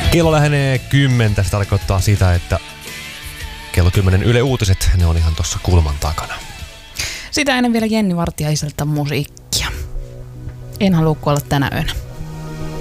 Kello lähenee 10. Se tarkoittaa sitä, että kello 10 Yle Uutiset, ne on ihan tuossa kulman takana. Sitä ennen vielä Jenni Vartiaiselta musiikkia. En halua kuolla tänä yönä.